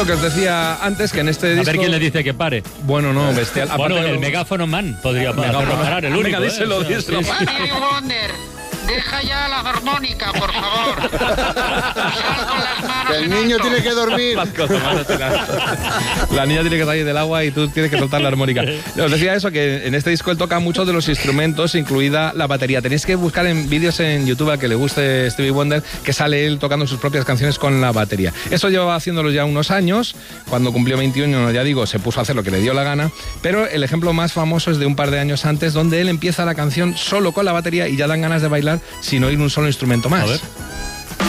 lo que os decía antes, que en este disco... A ver quién le dice que pare. Bueno, no, bestial. Bueno, el megáfono man podría parar, el único. Venga, díselo. Sí. Stevie Wonder, deja ya la armónica, por favor. Sal con las manos El en niño alto. tiene que dormir. La niña tiene que salir del agua y tú tienes que soltar la armónica. Os decía eso, que en este disco él toca muchos de los instrumentos, incluida la batería. Tenéis que buscar en vídeos en YouTube a que le guste Stevie Wonder, que sale él tocando sus propias canciones con la batería. Eso llevaba haciéndolo ya unos años. Cuando cumplió 21, ya digo, se puso a hacer lo que le dio la gana. Pero el ejemplo más famoso es de un par de años antes, donde él empieza la canción solo con la batería y ya dan ganas de bailar sin oír un solo instrumento más. A ver.